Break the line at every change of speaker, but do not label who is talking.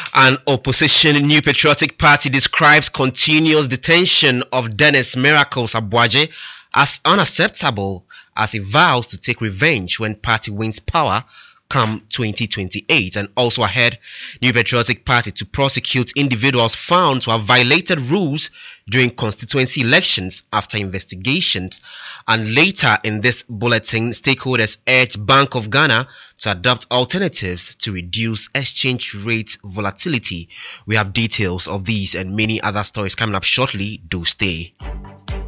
An opposition New Patriotic Party describes continuous detention of Dennis Miracles Abuaje as unacceptable as it vows to take revenge when party wins power come 2028, and also ahead, New Patriotic Party to prosecute individuals found to have violated rules during constituency elections after investigations. And later in this bulletin, stakeholders urge Bank of Ghana to adopt alternatives to reduce exchange rate volatility. We have details of these and many other stories coming up shortly. Do stay.